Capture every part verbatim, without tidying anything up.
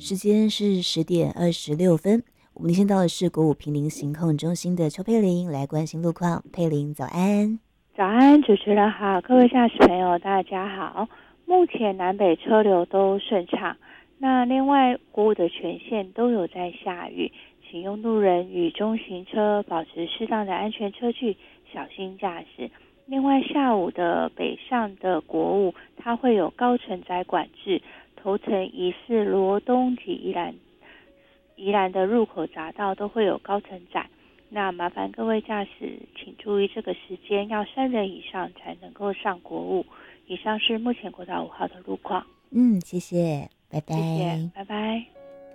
时间是十点二十六分。我们先到的是国五坪林行控中心的邱佩玲来关心路况。佩玲早安。 早安，主持人好，各位驾驶朋友大家好。目前南北车流都顺畅，那另外国五的全线都有在下雨，请用路人与中型车保持适当的安全车距，小心驾驶。另外下午的北上的国五，它会有高承载管制，头城、宜四、罗东及宜兰宜兰的入口匝道都会有高承载。那麻烦各位驾驶请注意这个时间要三人以上才能够上国五。以上是目前国道五号的路况。 嗯，谢谢，拜拜。 谢谢，拜拜。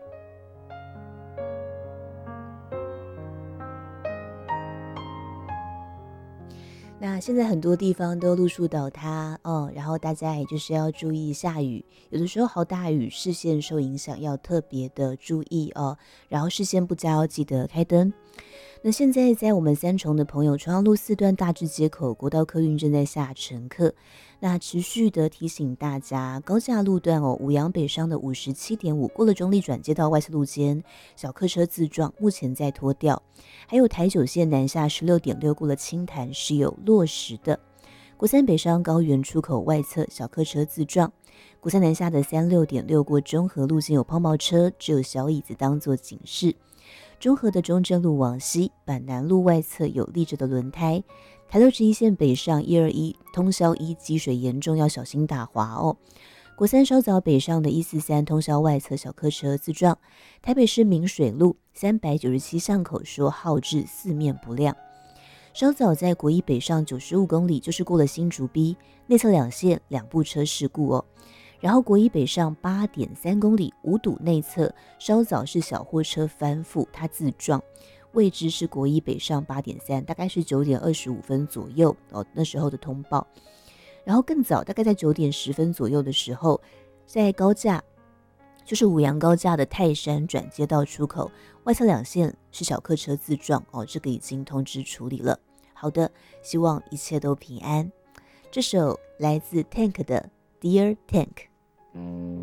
那现在很多地方都路树倒塌哦，然后大家也就是要注意下雨，有的时候好大雨，视线受影响，要特别的注意哦。然后视线不佳要记得开灯。那现在在我们三重的朋友，重阳路四段大智街口国道客运正在下乘客，那持续的提醒大家，高架路段哦，五羊北上的五十七点五过了中立转接到外侧路肩，小客车自撞，目前在拖吊。还有台九线南下十六点六过了清潭是有落实的。国三北上高原出口外侧小客车自撞，国三南下的三六点六过中和路线有抛锚车，只有小椅子当作警示。中和的中正路往西，板南路外侧有立着的轮胎。台六十一线北上一二一通宵一积水严重，要小心打滑哦。国三稍早北上的一四三通宵外侧小客车自撞。台北市明水路三百九十七巷口说号志四面不亮。稍早在国一北上九十五公里，就是过了新竹 B 内侧两线两部车事故哦。然后国一北上 八点三公里，五堵内侧稍早是小货车翻覆，它自撞，位置是国一北上 八点三，大概是九点二十五分左右哦，那时候的通报。然后更早大概在九点十分左右的时候，在高架就是五羊高架的泰山转接道出口外侧两线是小客车自撞哦，这个已经通知处理了。好的，希望一切都平安。这首来自 Tank 的 Dear Tank。